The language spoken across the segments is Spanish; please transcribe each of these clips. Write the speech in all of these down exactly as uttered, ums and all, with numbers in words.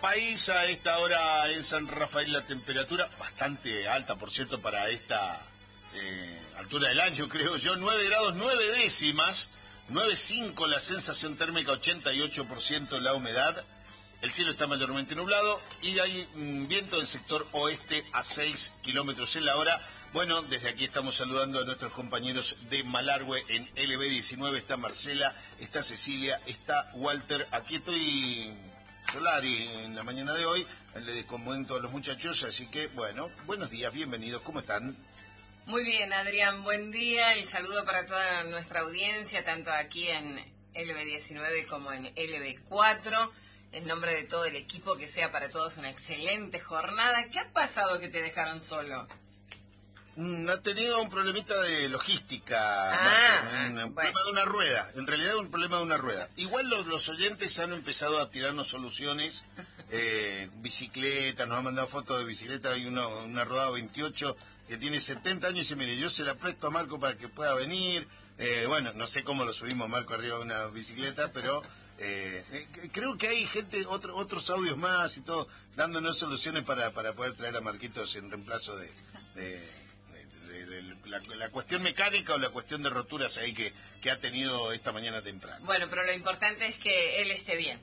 país. A esta hora en San Rafael la temperatura bastante alta, por cierto, para esta eh, altura del año, creo yo. nueve grados nueve décimas, nueve coma cinco la sensación térmica, ochenta y ocho por ciento la humedad. El cielo está mayormente nublado y hay un viento del sector oeste a seis kilómetros en la hora. Bueno, desde aquí estamos saludando a nuestros compañeros de Malargüe en L B diecinueve. Está Marcela, está Cecilia, está Walter. Aquí estoy Solari en la mañana de hoy. Le comento a los muchachos, así que, bueno, buenos días, bienvenidos. ¿Cómo están? Muy bien, Adrián, buen día y saludo para toda nuestra audiencia, tanto aquí en L B diecinueve como en L B cuatro. En nombre de todo el equipo, que sea para todos una excelente jornada. ¿Qué ha pasado que te dejaron solo? Mm, ha tenido un problemita de logística, ah, Marco, un, un bueno. problema de una rueda, en realidad un problema de una rueda. Igual los, los oyentes han empezado a tirarnos soluciones, eh, bicicletas, nos han mandado fotos de bicicleta, hay uno, una rodada veintiocho que tiene setenta años y dice, mire, yo se la presto a Marco para que pueda venir. Eh, bueno, no sé cómo lo subimos a Marco arriba de una bicicleta, pero... Eh, eh, creo que hay gente, otro, otros audios más y todo, dándonos soluciones para, para poder traer a Marquitos en reemplazo de, de, de, de, de la, la cuestión mecánica o la cuestión de roturas ahí que, que ha tenido esta mañana temprano. Bueno, pero lo importante es que él esté bien.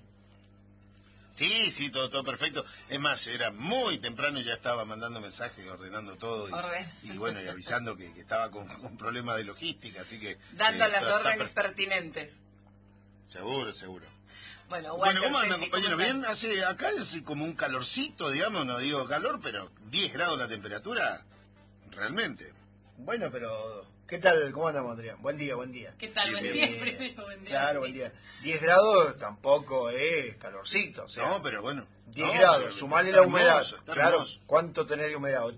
Sí, sí, todo, todo perfecto. Es más, era muy temprano y ya estaba mandando mensajes, ordenando todo. Y, Orden. y bueno, y avisando que, que estaba con, con problemas de logística, así que... Dando eh, las está, órdenes está pertinentes. Seguro, seguro. Bueno, Walter, bueno, ¿cómo andan, Ceci, compañero? ¿cómo Bien, hace acá es como un calorcito, digamos, no digo calor, pero diez grados la temperatura, realmente. Bueno, pero, ¿qué tal? ¿Cómo andamos, Adrián? Buen día, buen día. ¿Qué tal? Bien, Buen bien. día, primero, buen día. Claro, buen día. diez grados tampoco es calorcito, o sea, No, pero bueno. diez no, grados, pero sumale está la humedad. hermoso, está Claro, hermoso. ¿cuánto tenés de humedad?